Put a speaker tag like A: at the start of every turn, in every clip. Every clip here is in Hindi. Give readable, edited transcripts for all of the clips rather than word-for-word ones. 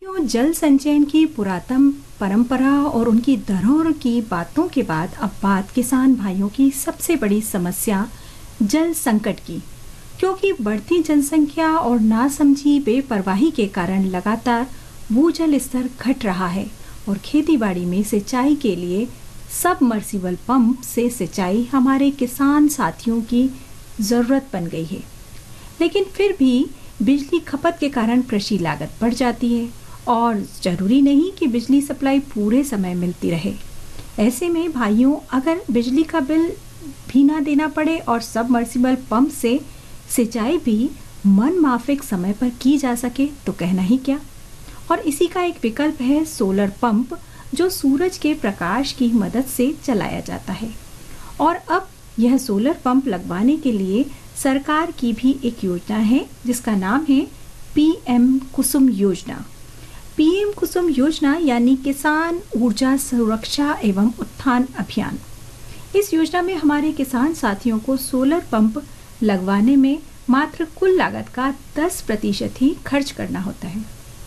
A: जल संचयन की पुरातन परंपरा और उनकी धरोहर की बातों के बाद अब बात किसान भाइयों की सबसे बड़ी समस्या जल संकट की, क्योंकि बढ़ती जनसंख्या और नासमझी बेपरवाही के कारण लगातार भूजल स्तर घट रहा है और खेतीबाड़ी में सिंचाई के लिए सबमर्सिबल पंप से सिंचाई हमारे किसान साथियों की ज़रूरत बन गई है। लेकिन फिर भी बिजली खपत के कारण कृषि लागत बढ़ जाती है और ज़रूरी नहीं कि बिजली सप्लाई पूरे समय मिलती रहे। ऐसे में भाइयों, अगर बिजली का बिल भी ना देना पड़े और सबमर्सिबल पंप से सिंचाई भी मन माफिक समय पर की जा सके तो कहना ही क्या। और इसी का एक विकल्प है सोलर पंप, जो सूरज के प्रकाश की मदद से चलाया जाता है। और अब यह सोलर पंप लगवाने के लिए सरकार की भी एक योजना है जिसका नाम है पीएम कुसुम योजना। पीएम कुसुम योजना यानी किसान ऊर्जा सुरक्षा एवं उत्थान अभियान। इस योजना में हमारे किसान साथियों को सोलर पंप लगवाने में मात्र कुल लागत का 10% ही खर्च करना होता है।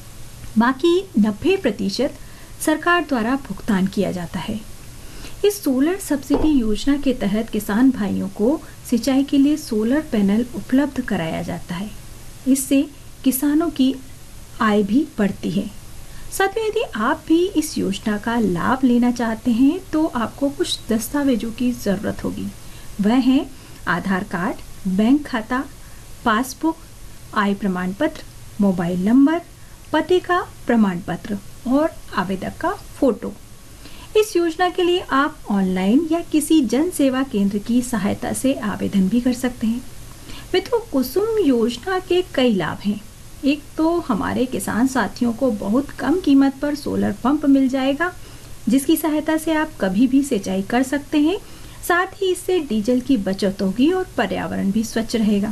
A: बाकी 90% सरकार द्वारा भुगतान किया जाता है। इस सोलर सब्सिडी योजना के तहत किसान भाइयों को सिंचाई के लिए सोलर पैनल उपलब्ध कराया जाता है। इससे किसानों की आय भी बढ़ती है। साथ में यदि आप भी इस योजना का लाभ लेना चाहते हैं तो आपको कुछ दस्तावेजों की ज़रूरत होगी। वह हैं आधार कार्ड, बैंक खाता, पासबुक, आय प्रमाण पत्र, मोबाइल नंबर, पते का प्रमाण पत्र और आवेदक का फोटो। इस योजना के लिए आप ऑनलाइन या किसी जन सेवा केंद्र की सहायता से आवेदन भी कर सकते हैं। मित्रों, कुसुम योजना के कई लाभ हैं। एक तो हमारे किसान साथियों को बहुत कम कीमत पर सोलर पंप मिल जाएगा, जिसकी सहायता से आप कभी भी सिंचाई कर सकते हैं। साथ ही इससे डीजल की बचत होगी और पर्यावरण भी स्वच्छ रहेगा।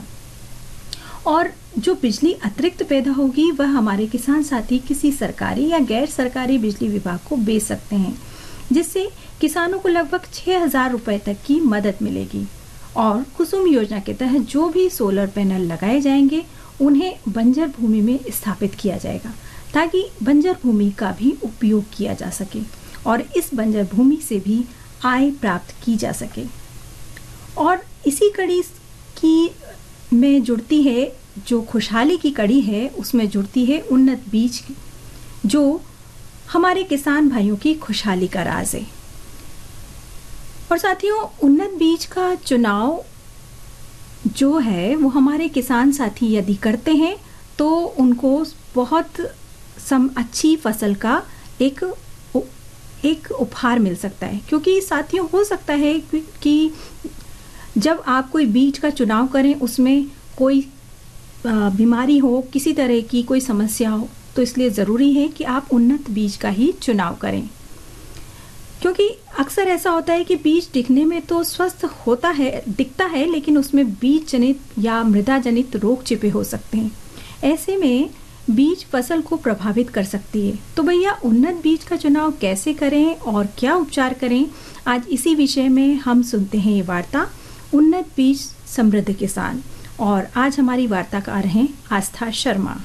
A: और जो बिजली अतिरिक्त पैदा होगी वह हमारे किसान साथी किसी सरकारी या गैर सरकारी बिजली विभाग को बेच सकते हैं, जिससे किसानों को लगभग 6,000 रुपए तक की मदद मिलेगी। और कुसुम योजना के तहत जो भी सोलर पैनल लगाए जाएंगे उन्हें बंजर भूमि में स्थापित किया जाएगा, ताकि बंजर भूमि का भी उपयोग किया जा सके और इस बंजर भूमि से भी आय प्राप्त की जा सके। और इसी कड़ी की में जुड़ती है, जो खुशहाली की कड़ी है उसमें जुड़ती है उन्नत बीज, जो हमारे किसान भाइयों की खुशहाली का राज है। और साथियों, उन्नत बीज का चुनाव जो है वो हमारे किसान साथी यदि करते हैं तो उनको बहुत अच्छी फसल का एक उपहार मिल सकता है। क्योंकि साथियों, हो सकता है कि जब आप कोई बीज का चुनाव करें उसमें कोई बीमारी हो, किसी तरह की कोई समस्या हो, तो इसलिए ज़रूरी है कि आप उन्नत बीज का ही चुनाव करें। क्योंकि अक्सर ऐसा होता है कि बीज दिखने में तो स्वस्थ दिखता है, लेकिन उसमें बीज जनित या मृदा जनित रोग छिपे हो सकते हैं। ऐसे में बीज फसल को प्रभावित कर सकती है। तो भैया, उन्नत बीज का चुनाव कैसे करें और क्या उपचार करें, आज इसी विषय में हम सुनते हैं ये वार्ता उन्नत बीज समृद्ध किसान। और आज हमारी वार्ताकार हैं आस्था शर्मा।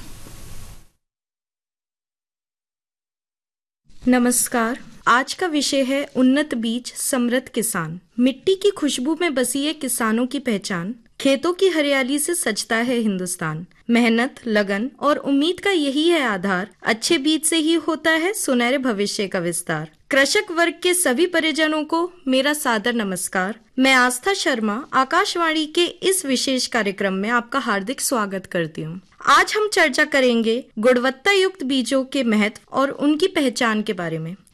B: नमस्कार। आज का विषय है उन्नत बीज समृद्ध किसान। मिट्टी की खुशबू में बसी है किसानों की पहचान। खेतों की हरियाली से सजता है हिंदुस्तान। मेहनत, लगन और उम्मीद का यही है आधार। अच्छे बीज से ही होता है सुनहरे भविष्य का विस्तार। कृषक वर्ग के सभी परिजनों को मेरा सादर नमस्कार। मैं आस्था शर्मा आकाशवाणी के इस विशेष कार्यक्रम में आपका हार्दिक स्वागत करती हूँ। आज हम चर्चा करेंगे गुणवत्ता युक्त बीजों के महत्व और उनकी पहचान के बारे में।